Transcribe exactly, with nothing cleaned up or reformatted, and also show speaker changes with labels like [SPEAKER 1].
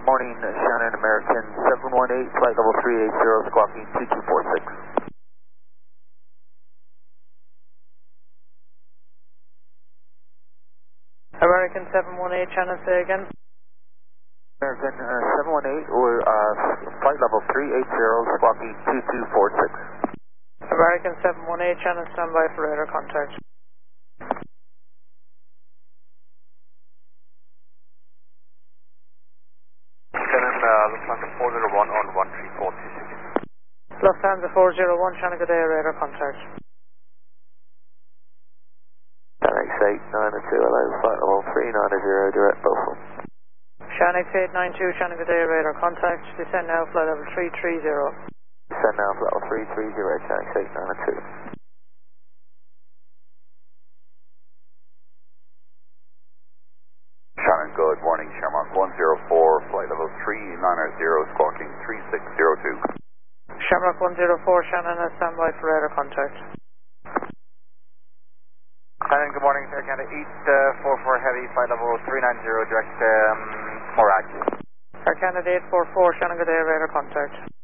[SPEAKER 1] Good morning, Shannon American seven one eight, flight level three eight zero, squawking two two four six.
[SPEAKER 2] American seven one eight, Shannon, say again.
[SPEAKER 1] American uh, seven one eight, or uh, flight level three eight zero, squawking two two four six.
[SPEAKER 2] American seven one eight, Shannon, standby for radar contact.
[SPEAKER 3] Shannon, uh, Lufthansa four zero one on one three four two six.
[SPEAKER 2] Lufthansa four zero one, Shannon, good day, radar contact.
[SPEAKER 1] X eight nine two, hello, flight level three nine zero, direct Beaufort.
[SPEAKER 2] Shan X eight nine two, Shannon, good day, radar contact. Descend now, flight level three three zero.
[SPEAKER 1] Descend now, flight level three three zero, Shan X eight nine two.
[SPEAKER 3] Shannon, good morning, Shamrock one zero four, flight level three nine zero, squawking three six zero two.
[SPEAKER 2] Shamrock one zero four, Shannon, standby for radar contact.
[SPEAKER 3] Shannon, good morning, Air Canada eight four four Heavy, flight level three nine zero, direct um, Morag.
[SPEAKER 2] Air Canada eight four four, Shannon, good day, radar contact.